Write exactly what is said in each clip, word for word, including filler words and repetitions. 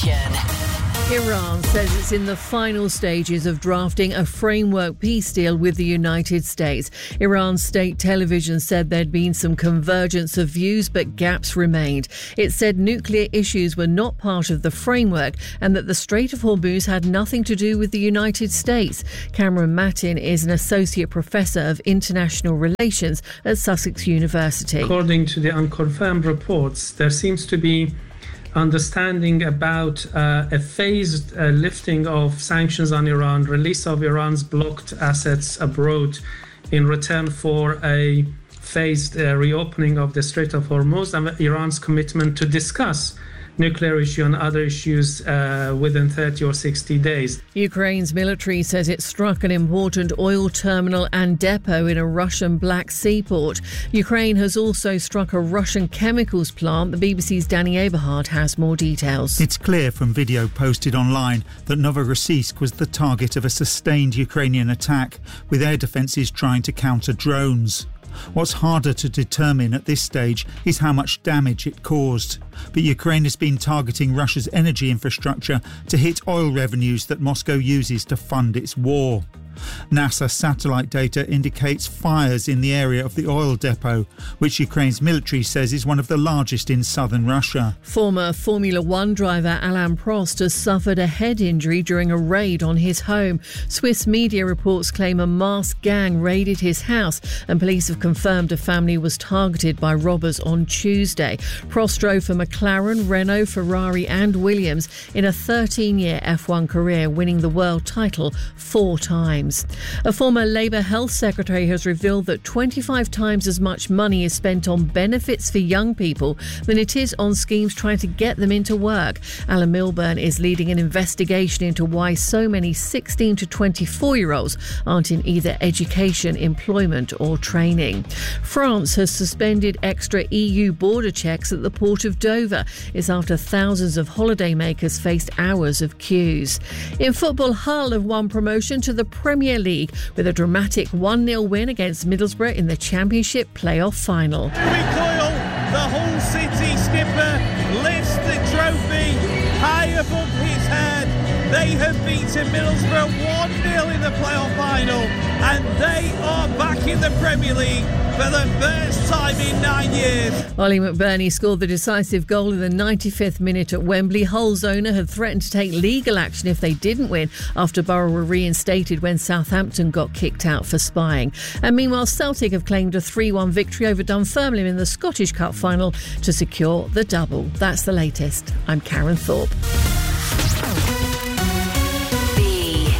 Iran says it's in the final stages of drafting a framework peace deal with the United States. Iran's state television said there'd been some convergence of views, but gaps remained. It said nuclear issues were not part of the framework and that the Strait of Hormuz had nothing to do with the United States. Cameron Mattin is an associate professor of international relations at Sussex University. According to the unconfirmed reports, there seems to be understanding about uh, a phased uh, lifting of sanctions on Iran, release of Iran's blocked assets abroad in return for a phased uh, reopening of the Strait of Hormuz, and Iran's commitment to discuss nuclear issue and other issues uh, within thirty or sixty days. Ukraine's military says it struck an important oil terminal and depot in a Russian Black Sea port. Ukraine has also struck a Russian chemicals plant. The B B C's Danny Eberhard has more details. It's clear from video posted online that Novorossiysk was the target of a sustained Ukrainian attack, with air defences trying to counter drones. What's harder to determine at this stage is how much damage it caused. But Ukraine has been targeting Russia's energy infrastructure to hit oil revenues that Moscow uses to fund its war. NASA satellite data indicates fires in the area of the oil depot, which Ukraine's military says is one of the largest in southern Russia. Former Formula One driver Alain Prost has suffered a head injury during a raid on his home. Swiss media reports claim a masked gang raided his house, and police have confirmed a family was targeted by robbers on Tuesday. Prost drove for McLaren, Renault, Ferrari and Williams in a thirteen-year F one career, winning the world title four times. A former Labour Health Secretary has revealed that twenty-five times as much money is spent on benefits for young people than it is on schemes trying to get them into work. Alan Milburn is leading an investigation into why so many sixteen to twenty-four-year-olds aren't in either education, employment or training. France has suspended extra E U border checks at the port of Dover. It's after thousands of holidaymakers faced hours of queues. In football, Hull have won promotion to the Premier League with a dramatic one nil win against Middlesbrough in the Championship playoff final. Louis Coyle, the Hull City skipper, lifts the trophy high above his head. They have beaten Middlesbrough one nil in the playoff final, and they are back in the Premier League for the first time in nine years. Ollie McBurney scored the decisive goal in the ninety-fifth minute at Wembley. Hull's owner had threatened to take legal action if they didn't win after Borough were reinstated when Southampton got kicked out for spying. And meanwhile, Celtic have claimed a three one victory over Dunfermline in the Scottish Cup final to secure the double. That's the latest. I'm Karen Thorpe.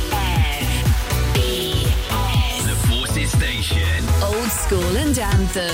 The Forces Station. Old School and Anthem.